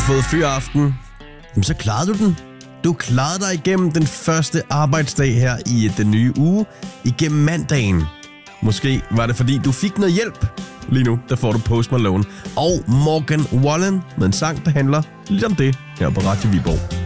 fået fyraften, jamen så klarede du den. Du klarede dig igennem den første arbejdsdag her i den nye uge, igennem mandagen. Måske var det fordi, du fik noget hjælp. Lige nu, der får du Post Malone og Morgan Wallen med en sang, der handler lidt om det her på Radio Viborg.